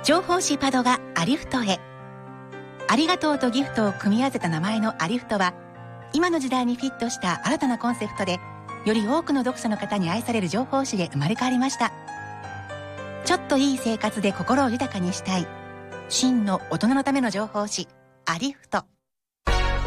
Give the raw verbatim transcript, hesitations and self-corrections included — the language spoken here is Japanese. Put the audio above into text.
情報誌パドがアリフトへ。ありがとうとギフトを組み合わせた名前のアリフトは、今の時代にフィットした新たなコンセプトで、より多くの読者の方に愛される情報誌で生まれ変わりました。ちょっといい生活で心を豊かにしたい、真の大人のための情報誌、アリフト。